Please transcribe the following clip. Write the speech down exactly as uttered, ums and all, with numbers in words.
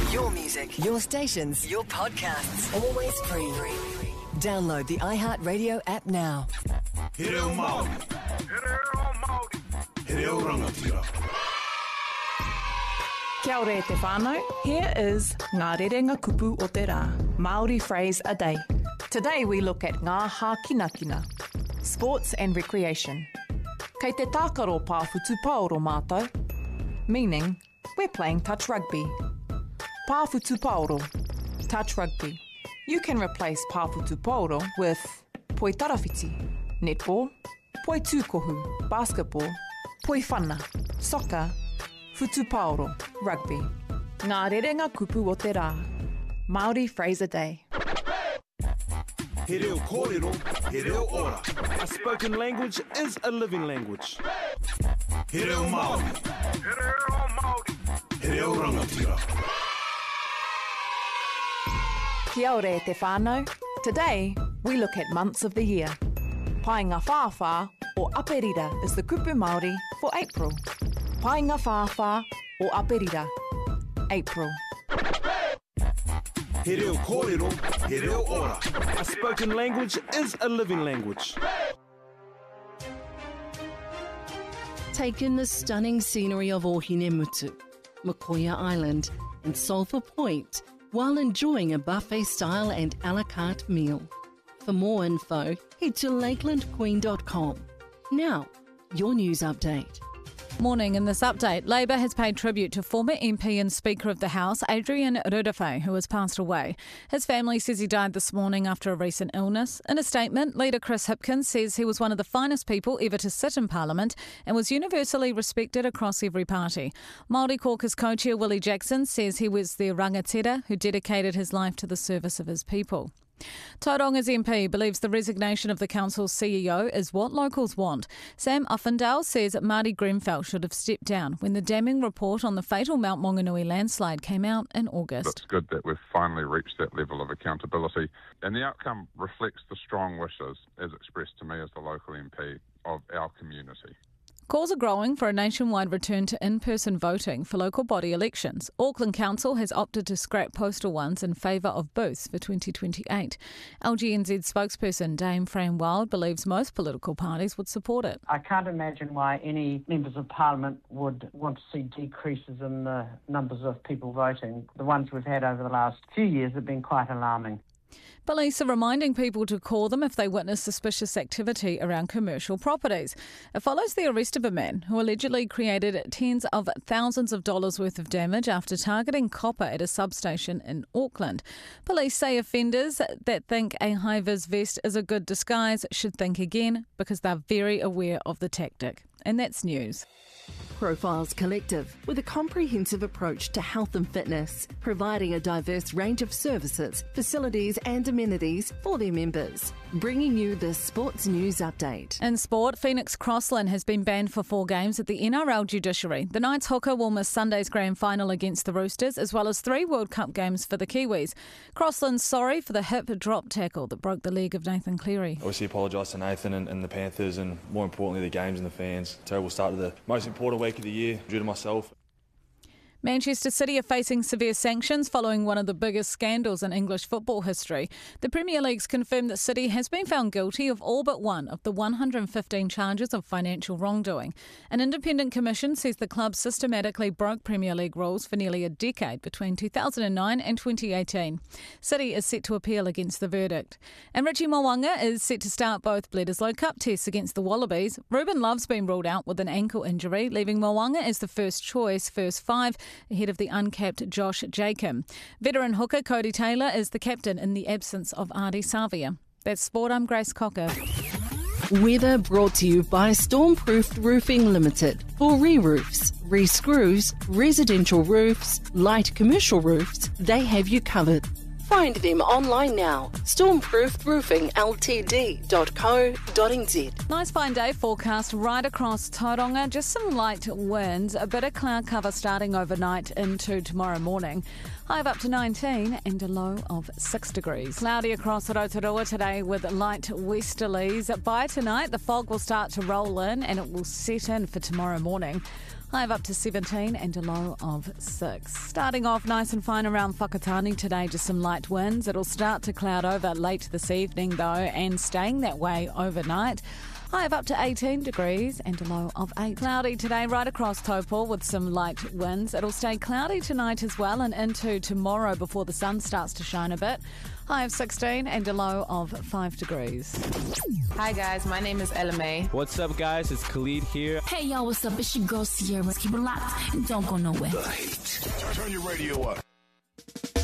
Your music, your stations, your podcasts, always free. Download the iHeartRadio app now. He reo Māori. He reo Māori. He reo rangatira. Kia ora e te whānau. Here is Ngā Rerenga Kupu o te Rā, Māori phrase a day. Today we look at ngā hā kina kina, sports and recreation. Kei te tākaro pāwhutu paoro mātou, meaning we're playing touch rugby. Pāwhutu paoro, touch rugby. You can replace pāwhutu paoro with poi tarawhiti, netball, poi tūkohu, basketball, poi whana, soccer, Futu paoro, rugby. Ngā rerenga kupu o te rā. Māori phrase a day. He reo kōrero, he reo ora. A spoken language is a living language. He reo Māori. He reo Māori. He reo rangatira. Kia ora e te whānau. Today, we look at months of the year. Painga whāwhā or aperira is the kupu Māori for April. Painga whāwhā or aperira, April. He reo kōrero, he reo ora. A spoken language is a living language. Take in the stunning scenery of Ohinemutu, Mokoia Island and Sulphur Point while enjoying a buffet-style and a la carte meal. For more info, head to lakeland queen dot com. Now, your news update. Morning. In this update, Labour has paid tribute to former M P and Speaker of the House, Adrian Rudawhai, who has passed away. His family says he died this morning after a recent illness. In a statement, leader Chris Hipkins says he was one of the finest people ever to sit in Parliament and was universally respected across every party. Māori Caucus co-chair Willie Jackson says he was the rangatira who dedicated his life to the service of his people. Tauronga's M P believes the resignation of the council's C E O is what locals want. Sam Uffindale says Marty Grenfell should have stepped down when the damning report on the fatal Mount Maunganui landslide came out in August. It's good that we've finally reached that level of accountability, and the outcome reflects the strong wishes, as expressed to me as the local M P, of our community. Calls are growing for a nationwide return to in-person voting for local body elections. Auckland Council has opted to scrap postal ones in favour of booths for twenty twenty-eight. L G N Z spokesperson Dame Fran Wild believes most political parties would support it. I can't imagine why any members of Parliament would want to see decreases in the numbers of people voting. The ones we've had over the last few years have been quite alarming. Police are reminding people to call them if they witness suspicious activity around commercial properties. It follows the arrest of a man who allegedly created tens of thousands of dollars worth of damage after targeting copper at a substation in Auckland. Police say offenders that think a high-vis vest is a good disguise should think again because they're very aware of the tactic. And that's news. Profiles Collective, with a comprehensive approach to health and fitness, providing a diverse range of services, facilities and amenities for their members. Bringing you the Sports News Update. In sport, Phoenix Crossland has been banned for four games at the N R L judiciary. The Knights hooker will miss Sunday's grand final against the Roosters, as well as three World Cup games for the Kiwis. Crossland's sorry for the hip drop tackle that broke the leg of Nathan Cleary. Obviously apologise to Nathan and, and the Panthers, and more importantly the games and the fans. Terrible start to the most important week of the year due to myself. Manchester City are facing severe sanctions following one of the biggest scandals in English football history. The Premier League's confirmed that City has been found guilty of all but one of the one hundred fifteen charges of financial wrongdoing. An independent commission says the club systematically broke Premier League rules for nearly a decade between two thousand nine and twenty eighteen. City is set to appeal against the verdict. And Richie Mo'unga is set to start both Bledisloe Cup tests against the Wallabies. Ruben Love's been ruled out with an ankle injury, leaving Mo'unga as the first choice, first five, ahead of the uncapped Josh Jacob. Veteran hooker Cody Taylor is the captain in the absence of Ardie Savia. That's Sport, I'm Grace Cocker. Weather brought to you by Stormproofed Roofing Limited. For re-roofs, re-screws, residential roofs, light commercial roofs, they have you covered. Find them online now. stormproofed roofing l t d dot co dot n z. Nice fine day forecast right across Tauranga. Just some light winds, a bit of cloud cover starting overnight into tomorrow morning. High of up to nineteen and a low of six degrees. Cloudy across Rotorua today with light westerlies. By tonight, the fog will start to roll in and it will set in for tomorrow morning. High of up to seventeen and a low of six. Starting off nice and fine around Whakatane today, just some light winds. It'll start to cloud over late this evening though, and staying that way overnight. High of up to eighteen degrees and a low of eight. Cloudy today right across Taupo with some light winds. It'll stay cloudy tonight as well and into tomorrow before the sun starts to shine a bit. High of sixteen and a low of five degrees. Hi guys, my name is Ella May. What's up guys, it's Khalid here. Hey y'all, what's up? It's your girl Sierra. Keep it locked and don't go nowhere. The Heat. Turn your radio up.